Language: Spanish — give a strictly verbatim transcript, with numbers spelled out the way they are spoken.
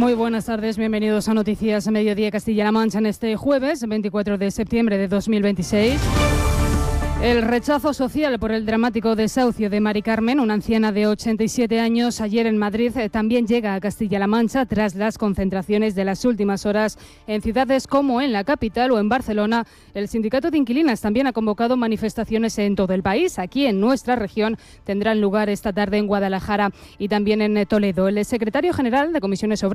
Muy buenas tardes, bienvenidos a Noticias Mediodía Castilla-La Mancha en este jueves, veinticuatro de septiembre de dos mil veintiséis. El rechazo social por el dramático desahucio de Mari Carmen, una anciana de ochenta y siete años, ayer en Madrid, eh, también llega a Castilla-La Mancha tras las concentraciones de las últimas horas en ciudades como en la capital o en Barcelona. El sindicato de inquilinas también ha convocado manifestaciones en todo el país. Aquí en nuestra región tendrán lugar esta tarde en Guadalajara y también en Toledo. El secretario general de Comisiones Obreras